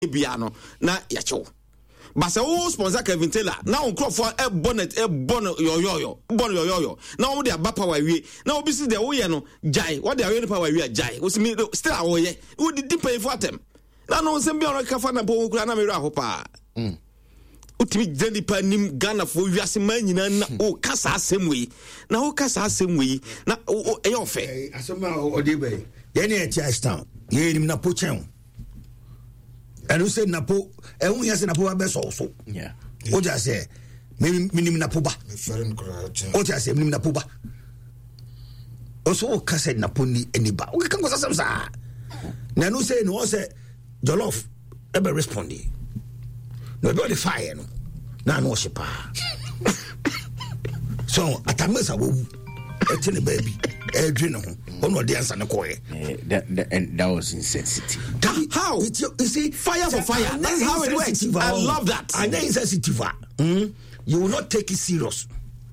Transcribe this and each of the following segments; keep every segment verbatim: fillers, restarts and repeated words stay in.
biano na yacho basa wo sponsor Kevin Taylor na on crop for e bonnet e bon yo yo yo bon yo yo yo na wo de aba power wie na obi si de wo ye no jai what de we power wie jai wo si me still awo ye wo di pay for them na no se bi on ka fa na po kura na me ra ho pa mm utimi jendi pa nim Ghana fo wiase man nyina na o kasa asem we na o kasa asem we na e yo fe asema o de be ye ne Charles Town ye nim na po chen and who said Napo, and we has a Napo best also. Yeah. What I say, Minim Napoba. What I say, Minim Napoba. Also, Casset Naponi, any bar. We can go some sa. Nanu say, no, say, Jollof, ever responding. Nobody fire, no. Nan worshipper. So, at a mess, I will tell the baby, a drink, on what the answer, no coy. And that was insensitive. How? It's, you see, fire for fire. That's how it works. I love that. And then insensitive. Mm? You will not take it serious.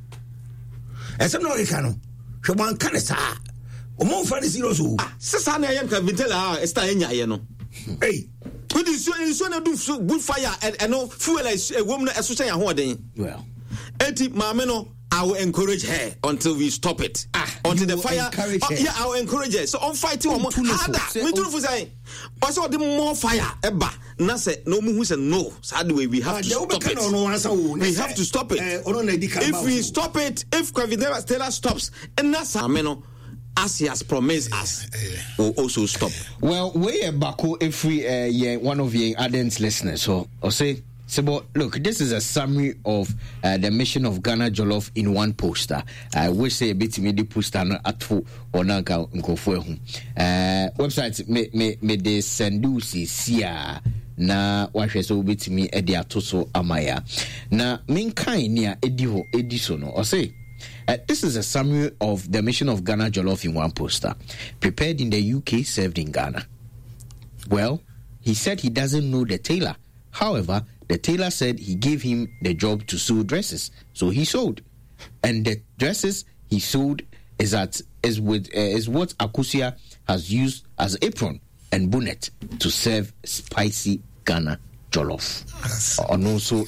And some no can. So one can say, "O mo fa ni serious o." Sasa na yam Kevin Taylor esta enya ye no. Hey, we dey so so na do good fire and no fuel a woman na eso say ahoden. Well, enti maame no I will encourage her until we stop it. Ah, until the fire. Uh, yeah, I will encourage her. So on fighting on harder. We do for say. Also, the more fire, eba. Na say no mu say no. Sad way we have to stop it. We have to stop it. If we stop it, if Kevin Taylor stops, and that's how many. As he has promised us, will also stop. Well, we are back if we uh, yeah one of your ardent listeners. So I'll say. So, but look, this is a summary of uh, the mission of Ghana Jollof in one poster. I wish say a bit me the poster no atfo onanka nkofo ehu. Uh website me me me de sendusi sia na wahwe so bit me e de atoso amaya. Na menkan nia edi ho edi so no. O say Uh, this is a summary of the mission of Ghana Jollof in one poster, prepared in the U K, served in Ghana. Well, he said he doesn't know the tailor. However, the tailor said he gave him the job to sew dresses, so he sewed, and the dresses he sewed is at is with uh, is what Akusia has used as apron and bonnet to serve spicy Ghana Jollof. And also,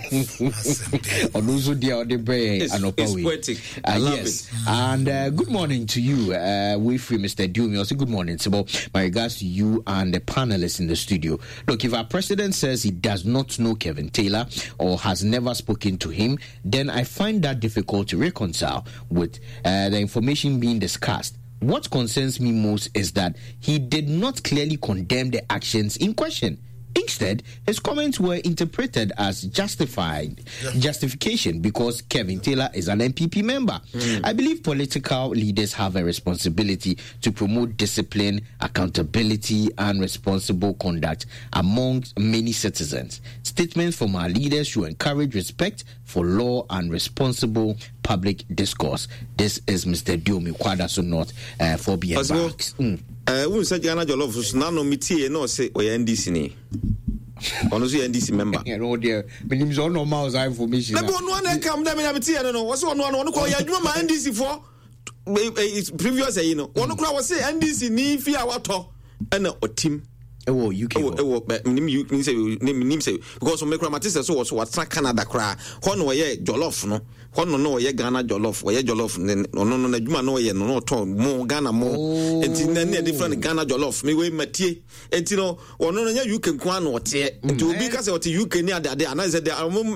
and also the other bread and poetic. Uh, yes, it. and uh, good morning to you, uh, we free Mister Dumi. Also, good morning, Sibo. My regards to you and the panelists in the studio. Look, if our president says he does not know Kevin Taylor or has never spoken to him, then I find that difficult to reconcile with uh, the information being discussed. What concerns me most is that he did not clearly condemn the actions in question. Instead, his comments were interpreted as justified yeah. justification because Kevin Taylor is an M P P member. Mm. I believe political leaders have a responsibility to promote discipline, accountability, and responsible conduct amongst many citizens. Statements from our leaders should encourage respect for law and responsible public discourse. This is Mister Diomi Kwadaso North uh, for B M Banks. Uh, we said Ghana Jollof so now no metie no say we N D C ni. Ono so N D C member. You know there. Me nim so normal information. Na bo no na come dem na metie no no. Was ono ono ono ko ya adwuma ma N D C for previous you know. Ono kura was say N D C ni fi awato na otim. Ewo U K. Ewo ewo nim you nim say nim nim say because me kura matise so was what Canada kura. Ho no ye Jollof no. Ho no no ye Ghana Jollof. Wo ye Jollof no no na adwuma no ye no no to mo Ghana mo. Enti na na different Ghana Jollof. Me we matie. Enti no ono no nya U K kwa no ote. Enti obi ka say ote U K ni ade ade ana say de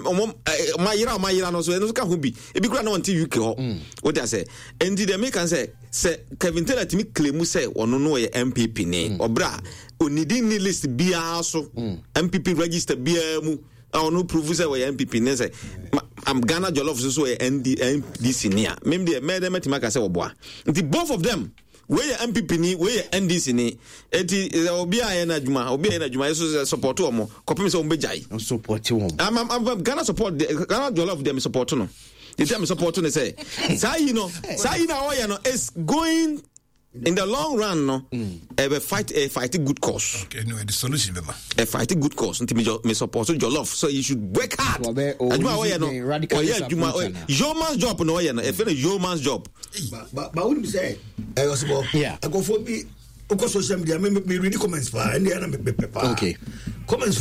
mayira mayira no so eno ka ho bi. Ebi kura no ote U K ho. What I say. Enti the make can say say Kevin Taylor timi claim say ono no ye M P P ni. Obra onidi ni list bia so M P P register bia mu. I no prove say we M P P ne say I'm Ghana Jollof so so N D C near. Mem dey me dem timaka say oboa. Nti both of them we M P P ni we N D C ni. Eti obi aye na adwuma, obi aye na adwuma so support omo. Kopim say ombejai. Support omo. I'm I'm Ghana support Ghana Jollof dem support no. They tell me support no say. Say you know, say you know you know is going in the long run, no, mm. a fight a fight a good cause. Okay, no, the solution, remember. A fight a good cause. Until me, me support your love, so you should work hard. Oh, you know, your man's job, no, you know, if it's your man's job. But but what do you say? Yeah, I go for me. Because social media, me me read comments pa, and they are me me pa. Okay. Comments